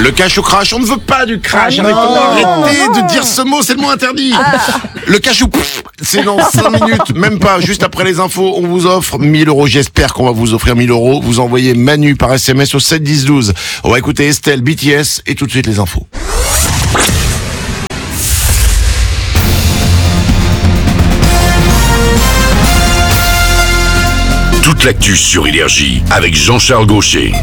Le cash au crash, on ne veut pas du crash. Arrêtez de dire ce mot, c'est le mot interdit. Le cash ou c'est dans 5 minutes, même pas, juste après les infos, on vous offre 1000 euros. J'espère qu'on va vous offrir 1000 euros. Vous envoyez Manu par SMS au 7 10 12. On va écouter Estelle, BTS et tout de suite les infos. Toute l'actu sur Énergie avec Jean-Charles Gaucher.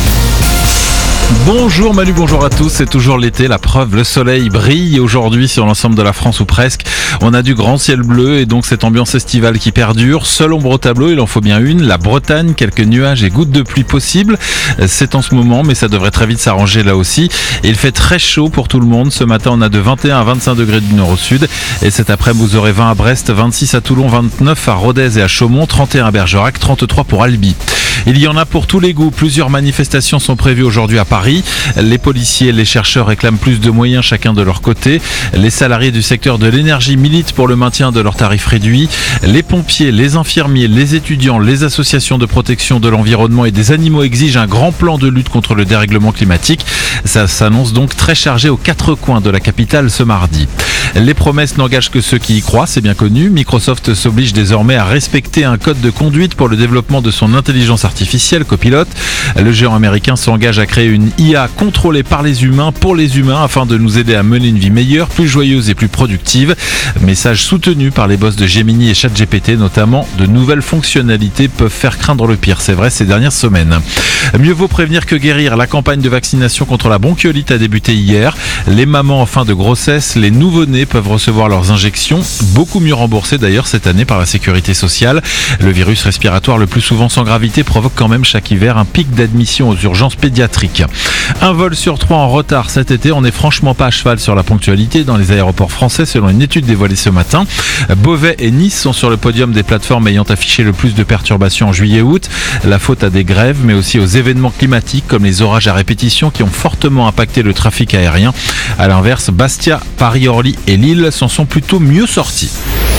Bonjour Manu, bonjour à tous, c'est toujours l'été, la preuve, le soleil brille aujourd'hui sur l'ensemble de la France ou presque. On a du grand ciel bleu et donc cette ambiance estivale qui perdure. Seule ombre au tableau, il en faut bien une, la Bretagne, quelques nuages et gouttes de pluie possibles. C'est en ce moment, mais ça devrait très vite s'arranger là aussi. Et il fait très chaud pour tout le monde. Ce matin, on a de 21 à 25 degrés du nord au sud. Et cet après-midi, vous aurez 20 à Brest, 26 à Toulon, 29 à Rodez et à Chaumont, 31 à Bergerac, 33 pour Albi. Il y en a pour tous les goûts. Plusieurs manifestations sont prévues aujourd'hui à Paris. Les policiers et les chercheurs réclament plus de moyens chacun de leur côté. Les salariés du secteur de l'énergie militent pour le maintien de leurs tarifs réduits. Les pompiers, les infirmiers, les étudiants, les associations de protection de l'environnement et des animaux exigent un grand plan de lutte contre le dérèglement climatique. Ça s'annonce donc très chargé aux quatre coins de la capitale ce mardi. Les promesses n'engagent que ceux qui y croient, c'est bien connu. Microsoft s'oblige désormais à respecter un code de conduite pour le développement de son intelligence artificielle, Copilot. Le géant américain s'engage à créer une IA contrôlée par les humains pour les humains afin de nous aider à mener une vie meilleure, plus joyeuse et plus productive. Message soutenu par les boss de Gemini et ChatGPT, notamment. De nouvelles fonctionnalités peuvent faire craindre le pire, c'est vrai, ces dernières semaines. Mieux vaut prévenir que guérir. La campagne de vaccination contre la bronchiolite a débuté hier. Les mamans en fin de grossesse, les nouveau-nés peuvent recevoir leurs injections, beaucoup mieux remboursées d'ailleurs cette année par la sécurité sociale. Le virus respiratoire le plus souvent sans gravité provoque quand même chaque hiver un pic d'admission aux urgences pédiatriques. Un vol sur 3 en retard cet été, on n'est franchement pas à cheval sur la ponctualité dans les aéroports français selon une étude dévoilée ce matin. Beauvais et Nice sont sur le podium des plateformes ayant affiché le plus de perturbations en juillet et août. La faute à des grèves mais aussi aux événements climatiques comme les orages à répétition qui ont fortement impacté le trafic aérien. À l'inverse, Bastia, Paris-Orly et Lille s'en sont plutôt mieux sortis.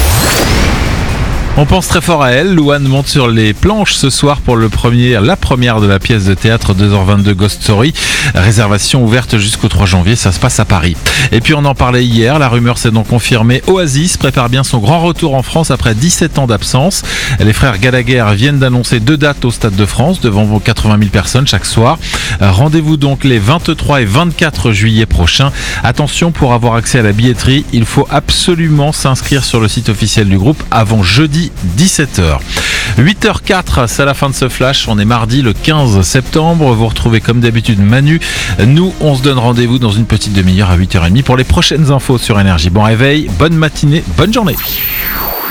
On pense très fort à elle. Louane monte sur les planches ce soir pour la première de la pièce de théâtre 2h22 Ghost Story. Réservation ouverte jusqu'au 3 janvier, ça se passe à Paris. Et puis on en parlait hier, la rumeur s'est donc confirmée. Oasis prépare bien son grand retour en France après 17 ans d'absence. Les frères Gallagher viennent d'annoncer 2 dates au Stade de France devant vos 80 000 personnes chaque soir. Rendez-vous donc les 23 et 24 juillet prochains. Attention, pour avoir accès à la billetterie, il faut absolument s'inscrire sur le site officiel du groupe avant jeudi 17h. 8h04, c'est la fin de ce flash. On est mardi le 15 septembre. Vous retrouvez comme d'habitude Manu. Nous, on se donne rendez-vous dans une petite demi-heure à 8h30 pour les prochaines infos sur Énergie. Bon réveil, bonne matinée, bonne journée.